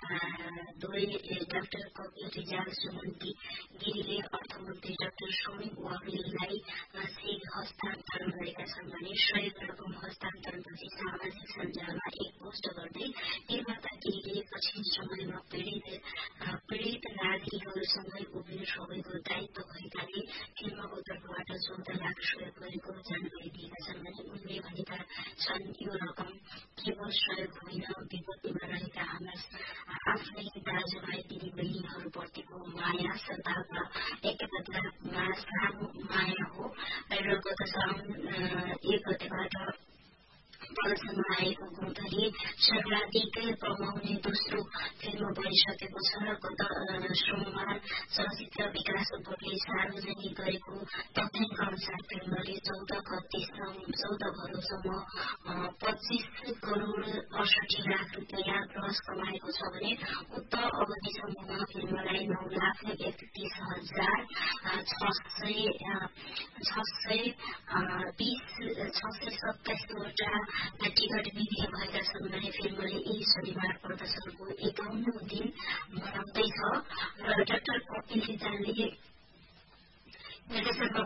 दुवै डाक्टर कपिल रिजाल सुमन्ती गिरीले अर्थमन्त्री डाक्टर श्रमिक वाग्लेलाई चेक हस्तान्तरण गरेका छन् भने सहयोग रकम हस्तान्तरणपछि सामाजिक सञ्जालमा एक पोस्ट गर्दै निर्माता गिरीले कठिन समयमा पीड़ित नागरिकहरूसँगै उभिनु सबैको दायित्व भएकाले फिल्मको तर्फबाट 14 लाख सहयोग गरेको जानकारी दिएका छन् भने उनले भनेका छन् यो रकम केवल सहयोग होइन विपत्तिमा रहेका हाम्रा आफ्नै दाजुभाइ दिदीबहिनीहरूप्रतिको माया सद्भाव र एकतामा सानो माया हो र गत साउन 1 गतेबाट प्रदर्शनमा आएको गुणधरी सर्वाधिक कमाउने दोस्रो फिल्म बनिसकेको छ र गत सोमबार चलचित्र विकास बोर्डले सार्वजनिक गरेको तथ्याङ्क अनुसार फिल्मले 14 घरौंसम्म 25 करोड़ 68 लाख रुपियाँ ग्रस कमाएको छ भने उक्त अवधिसम्ममा फिल्मलाई 9,31,627 वटा टिकट बिक्री भएका छन् भने फिल्मले यही शनिबार प्रदर्शनको 51औं दिन मनाउँदैछ र डाक्टर कपिल रिजालले निर्देशनमा